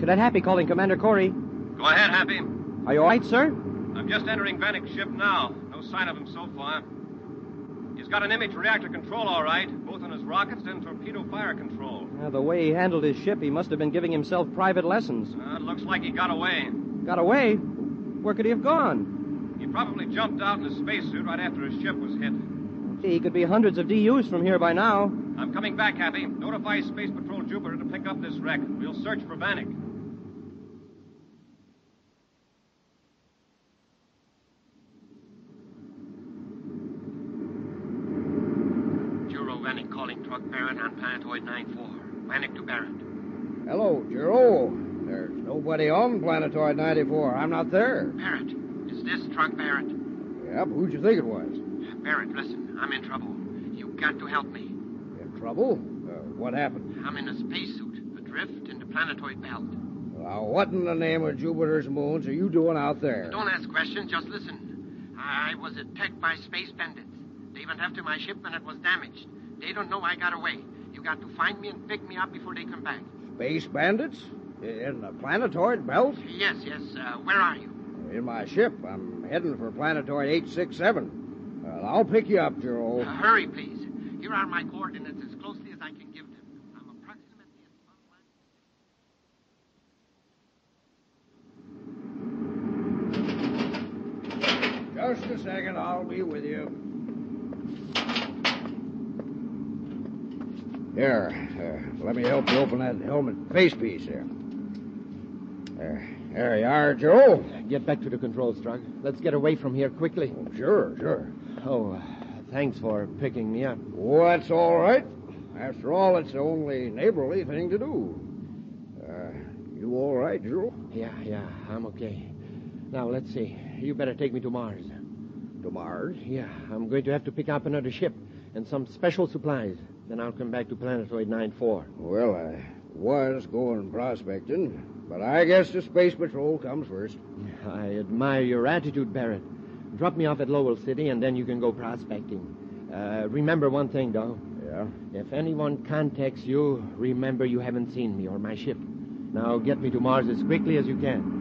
Cadet Happy calling Commander Corey. Go ahead, Happy. Are you all right, sir? I'm just entering Vanek's ship now. No sign of him so far. He's got an image reactor control, all right, both on his rockets and torpedo fire control. The way he handled his ship, he must have been giving himself private lessons. It looks like he got away. Got away? Where could he have gone? He probably jumped out in a spacesuit right after his ship was hit. He could be hundreds of DUs from here by now. I'm coming back, Happy. Notify Space Patrol Jupiter to pick up this wreck. We'll search for Vanek. Juro Vanek calling Truck Barrett on Planetoid 94. Vanek to Barrett. Hello, Juro. There's nobody on Planetoid 94. I'm not there. Barrett, is this Truck Barrett? Yep, who'd you think it was? Barrett, listen, I'm in trouble. You got to help me. In trouble? What happened? I'm in a spacesuit, adrift in the planetoid belt. What in the name of Jupiter's moons are you doing out there? Don't ask questions, just listen. I was attacked by space bandits. They went after my ship when it was damaged. They don't know I got away. You got to find me and pick me up before they come back. Space bandits? In the planetoid belt? Yes. Where are you? In my ship. I'm heading for Planetoid 867. I'll pick you up, Juro. Hurry, please. Here are my coordinates as closely as I can give them. I'm approximately at... Just a second, I'll be with you. Here, let me help you open that helmet face piece here. There you are, Joe. Get back to the controls, Strug. Let's get away from here quickly. Oh, sure. Oh, thanks for picking me up. Oh, that's all right. After all, it's the only neighborly thing to do. You all right, Joe? Yeah, I'm okay. Now, let's see. You better take me to Mars. To Mars? Yeah, I'm going to have to pick up another ship and some special supplies. Then I'll come back to Planetoid 94. Well, I was going prospecting, but I guess the Space Patrol comes first. I admire your attitude, Barrett. Drop me off at Lowell City, and then you can go prospecting. Remember one thing, though. Yeah? If anyone contacts you, remember you haven't seen me or my ship. Now get me to Mars as quickly as you can.